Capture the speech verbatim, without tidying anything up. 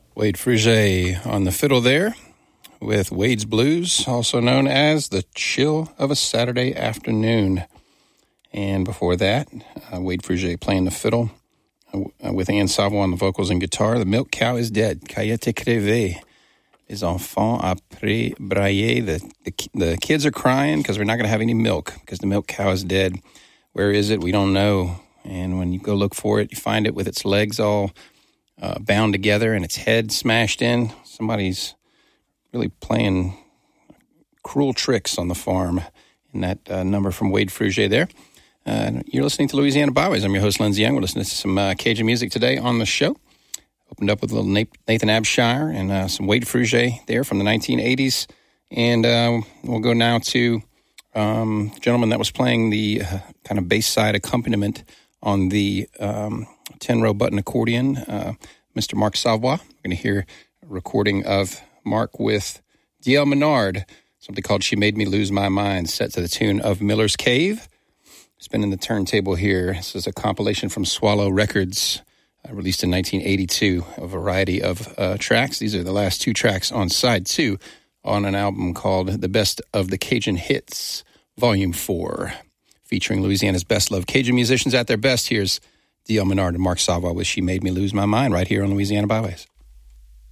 Wade Fruget on the fiddle there with Wade's Blues, also known as The Chill of a Saturday Afternoon. And before that, uh, Wade Fruget playing the fiddle uh, with Anne Savoie on the vocals and guitar. The Milk Cow is Dead. Cayette Crevé. Les enfants après brailler. The, the, the kids are crying because we're not going to have any milk because the milk cow is dead. Where is it? We don't know. And when you go look for it, you find it with its legs all uh, bound together and its head smashed in. Somebody's really playing cruel tricks on the farm in that uh, number from Wade Fruget there. Uh, you're listening to Louisiana Byways. I'm your host, Lindsey Young. We're listening to some uh, Cajun music today on the show. Opened up with a little Nathan Abshire and uh, some Wade Fruget there from the nineteen eighties. And uh, we'll go now to um, the gentleman that was playing the uh, kind of bass side accompaniment on the um, ten-row button accordion, uh, Mister Marc Savoie. We're going to hear a recording of Mark with D L Menard, something called She Made Me Lose My Mind, set to the tune of Miller's Cave. Spinning the turntable here. This is a compilation from Swallow Records, uh, released in nineteen eighty-two, a variety of uh, tracks. These are the last two tracks on side two on an album called The Best of the Cajun Hits, Volume four, featuring Louisiana's best-loved Cajun musicians at their best. Here's D L Menard and Marc Savoie with She Made Me Lose My Mind right here on Louisiana Byways.